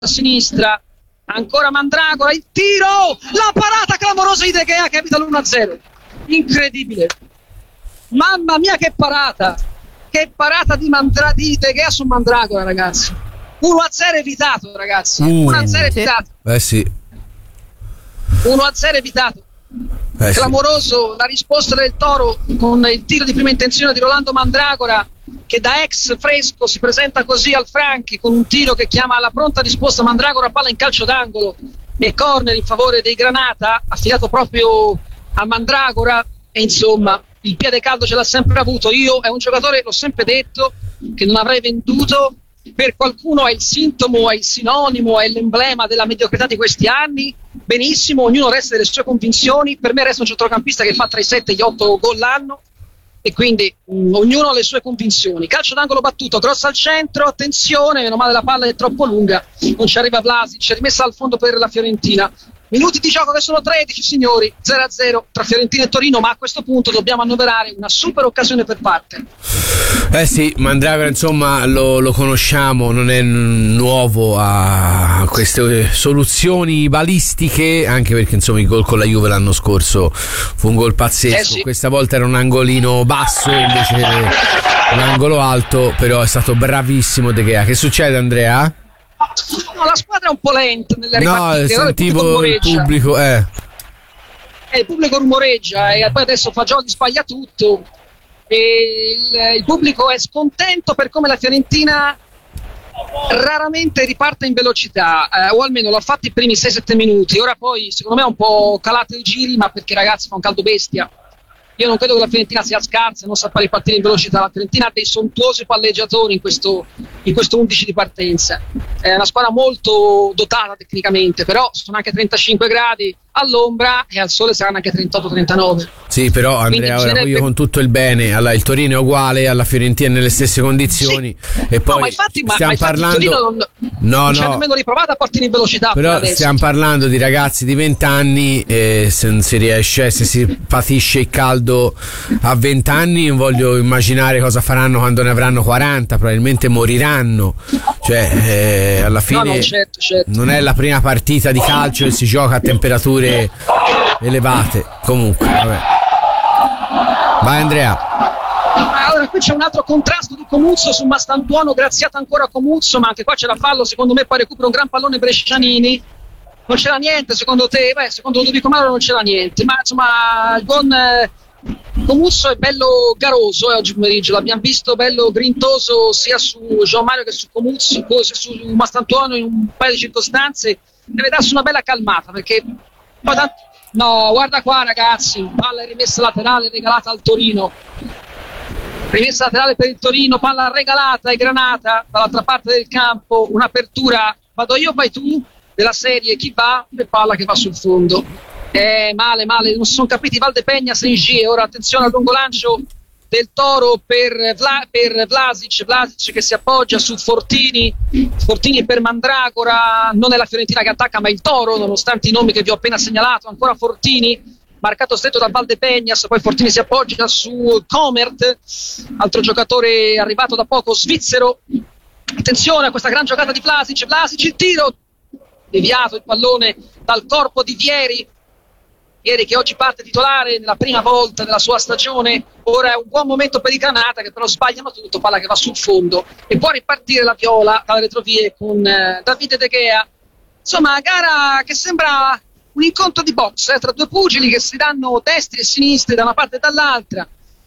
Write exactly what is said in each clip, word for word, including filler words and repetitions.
a sinistra, ancora Mandragora, il tiro, la parata clamorosa di De Gea che evita l'uno a zero, incredibile, mamma mia che parata, che parata di, Mandra- di De Gea su Mandragora, ragazzi, uno a zero evitato, ragazzi, uh, uno a zero evitato, eh sì, uno a zero evitato. Eh, clamoroso sì. La risposta del Toro con il tiro di prima intenzione di Rolando Mandragora, che da ex fresco si presenta così al Franchi con un tiro che chiama alla pronta risposta Mandragora, palla in calcio d'angolo e corner in favore dei Granata, affidato proprio a Mandragora. E insomma il piede caldo ce l'ha sempre avuto. Io è un giocatore, l'ho sempre detto, che non avrei venduto. Per qualcuno è il sintomo, è il sinonimo, è l'emblema della mediocrità di questi anni. Benissimo, ognuno resta delle sue convinzioni. Per me resta un centrocampista che fa tra i sette e gli otto gol l'anno, e quindi mh, ognuno ha le sue convinzioni. Calcio d'angolo battuto, cross al centro, attenzione, meno male la palla è troppo lunga, non ci arriva Vlasic, rimessa al fondo per la Fiorentina. Minuti di gioco che sono tredici, signori, zero a zero tra Fiorentina e Torino, ma a questo punto dobbiamo annoverare una super occasione per parte. Eh sì, Mandragora insomma lo, lo conosciamo, non è n- nuovo a queste soluzioni balistiche, anche perché insomma il gol con la Juve l'anno scorso fu un gol pazzesco, eh sì. Questa volta era un angolino basso invece un angolo alto, però è stato bravissimo De Gea. Che succede, Andrea? No, la squadra è un po' lenta nelle ripartite. No, sentivo il pubblico, eh. eh il pubblico rumoreggia e poi adesso Fagioli sbaglia tutto e il, il pubblico è scontento per come la Fiorentina raramente riparte in velocità, eh, o almeno l'ha fatto i primi sei sette minuti. Ora poi secondo me è un po' calato i giri, ma perché ragazzi fa un caldo bestia. Io non credo che la Fiorentina sia scarsa e non sappia ripartire in velocità. La Fiorentina ha dei sontuosi palleggiatori in questo, in questo undici di partenza. È una squadra molto dotata tecnicamente, però sono anche trentacinque gradi all'ombra e al sole saranno anche trentotto trentanove. Sì, però Andrea, ora io con tutto il bene, allora, il Torino è uguale, alla Fiorentina è nelle stesse condizioni, sì. E poi no, ma infatti, stiamo ma, ma parlando il Torino non, no, non no. ci ha nemmeno riprovato a partire in velocità. Però stiamo parlando di ragazzi di venti anni e se non si riesce, se si patisce il caldo a venti anni, non voglio immaginare cosa faranno quando ne avranno quaranta, probabilmente moriranno. Cioè, eh, alla fine no, no, certo, certo. Non è la prima partita di calcio e si gioca a temperature elevate. Comunque, vabbè. Vai Andrea. Allora qui c'è un altro contrasto di Comuzzo su Mastantuono, graziata ancora Comuzzo, ma anche qua c'è la fallo, secondo me poi recupera un gran pallone Brescianini. Non c'era niente secondo te? Beh, secondo Ludovico Mauro non c'era niente, ma insomma il buon eh, Comuzzo è bello garoso eh, oggi pomeriggio, l'abbiamo visto bello grintoso sia su Gian Mario che su Comuzzo, sia su Mastantuono in un paio di circostanze. Deve darsi una bella calmata perché poi tanto... no, guarda qua ragazzi, palla rimessa laterale regalata al Torino, rimessa laterale per il Torino, palla regalata ai Granata dall'altra parte del campo, un'apertura, vado io vai tu, della serie chi va e palla che va sul fondo. Eh, male male, non si sono capiti Valdepegna, Sengi. Ora attenzione al lungo lancio del Toro per, Vla, per Vlasic, Vlasic che si appoggia su Fortini, Fortini per Mandragora. Non è la Fiorentina che attacca ma il Toro, nonostante i nomi che vi ho appena segnalato. Ancora Fortini, marcato stretto da Valdepegnas, poi Fortini si appoggia su Comert, altro giocatore arrivato da poco svizzero. Attenzione a questa gran giocata di Vlasic, Vlasic il tiro deviato, il pallone dal corpo di Vieri Vieri che oggi parte titolare nella prima volta della sua stagione. Ora è un buon momento per i Granata che però sbagliano tutto, palla che va sul fondo e può ripartire la Viola dalle retrovie con eh, Davide De Gea. Insomma, gara che sembra un incontro di box eh, tra due pugili che si danno destri e sinistri da una parte e dall'altra,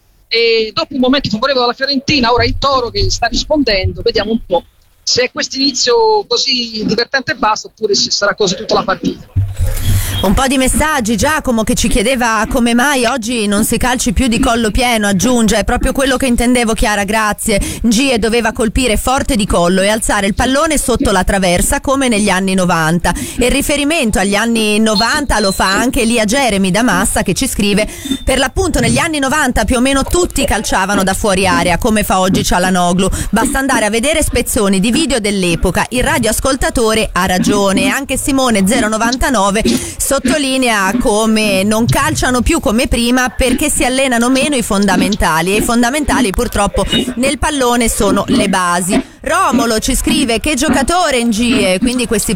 e dopo un momento favorevole alla Fiorentina ora il Toro che sta rispondendo. Vediamo un po' se è questo inizio così divertente e basta oppure se sarà così tutta la partita. Un po' di messaggi. Giacomo che ci chiedeva come mai oggi non si calci più di collo pieno, aggiunge: è proprio quello che intendevo, Chiara, grazie. Gie doveva colpire forte di collo e alzare il pallone sotto la traversa come negli anni novanta, e il riferimento agli anni novanta lo fa anche Elia Jeremy da Massa che ci scrive: per l'appunto negli anni novanta più o meno tutti calciavano da fuori area come fa oggi Cialanoglu, basta andare a vedere spezzoni di video dell'epoca. Il radioascoltatore ha ragione. Anche Simone zero novantanove sottolinea come non calciano più come prima perché si allenano meno i fondamentali, e i fondamentali purtroppo nel pallone sono le basi. Romolo ci scrive: che giocatore Ngie, quindi questi